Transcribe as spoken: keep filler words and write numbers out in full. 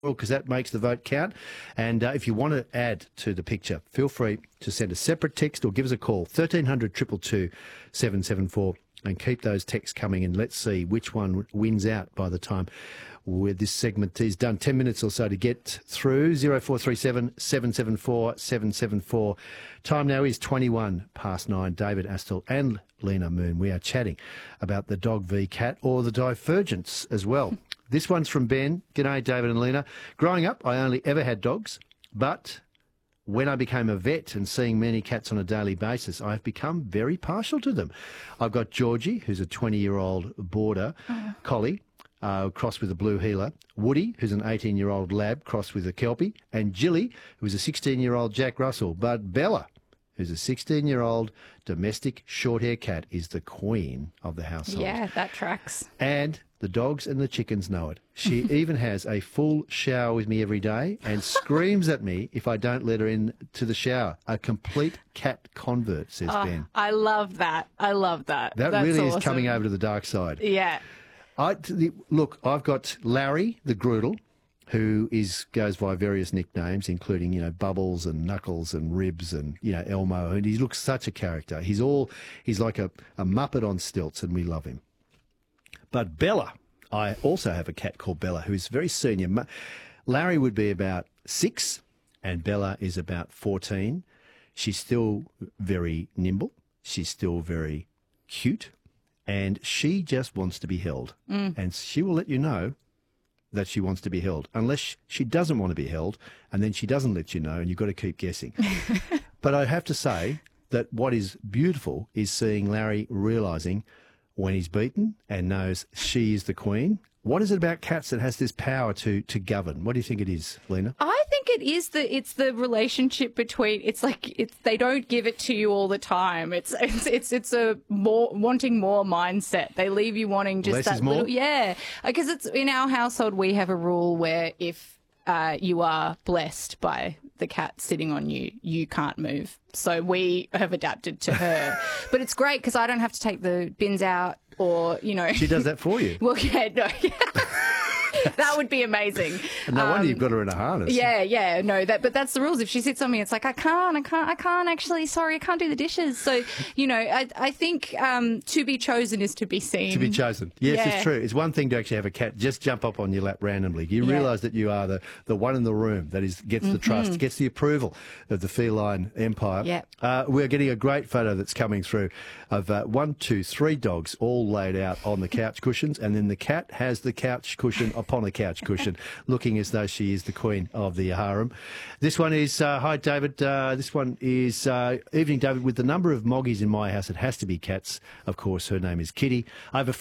because that makes the vote count. And uh, if you want to add to the picture, feel free to send a separate text or give us a call, thirteen hundred two two two seven seven four, and keep those texts coming, and let's see which one wins out by the time where this segment is done. Ten minutes or so to get through. zero four three seven, seven seven four, seven seven four. Time now is twenty-one past nine. David Astle and Lena Moon. We are chatting about the dog v cat, or the divergence as well. This one's from Ben. G'day, David and Lena. Growing up, I only ever had dogs, but when I became a vet and seeing many cats on a daily basis, I've become very partial to them. I've got Georgie, who's a twenty-year-old border oh. collie, uh, crossed with a blue heeler, Woody, who's an eighteen-year-old lab crossed with a kelpie, and Jilly, who's a sixteen-year-old Jack Russell. But Bella, who's a sixteen-year-old domestic short-hair cat, is the queen of the household. Yeah, that tracks. And the dogs and the chickens know it. She even has a full shower with me every day and screams at me if I don't let her in to the shower. A complete cat convert, says oh, Ben. I love that. I love that. That That's really awesome. is coming over to the dark side. Yeah. I, the, look, I've got Larry, the Groodle, who is goes by various nicknames, including, you know, Bubbles and Knuckles and Ribs and, you know, Elmo. And he looks such a character. He's all, he's like a, a Muppet on stilts, and we love him. But Bella, I also have a cat called Bella, who is very senior. Larry would be about six, and Bella is about fourteen. She's still very nimble. She's still very cute, and she just wants to be held. Mm. And she will let you know that she wants to be held, unless she doesn't want to be held, and then she doesn't let you know, and you've got to keep guessing. But I have to say that what is beautiful is seeing Larry realising when he's beaten and knows she is the queen. What is it about cats that has this power to to govern? What do you think it is, Lena? I think it is the it's the relationship between. It's like it's they don't give it to you all the time. It's it's it's it's a more wanting more mindset. They leave you wanting just Less that is more? little. Yeah, because it's in our household we have a rule where if uh, you are blessed by the cat sitting on you, you can't move. So we have adapted to her. But it's great because I don't have to take the bins out or, you know. She does that for you. Well, yeah, no. That would be amazing. And no um, wonder you've got her in a harness. Yeah, yeah, no, that, but that's the rules. If she sits on me, it's like, I can't, I can't, I can't actually, sorry, I can't do the dishes. So, you know, I, I think um, to be chosen is to be seen. To be chosen. Yes, yeah. It's true. It's one thing to actually have a cat just jump up on your lap randomly. You yeah. realise that you are the, the one in the room that is gets the mm-hmm. trust, gets the approval of the feline empire. Yeah. Uh, we're getting a great photo that's coming through of uh, one, two, three dogs all laid out on the couch cushions, and then the cat has the couch cushion upon a couch cushion, looking as though she is the queen of the harem. This one is, uh, hi David, uh, this one is, uh, evening David, with the number of moggies in my house, it has to be cats. Of course, her name is Kitty. I have a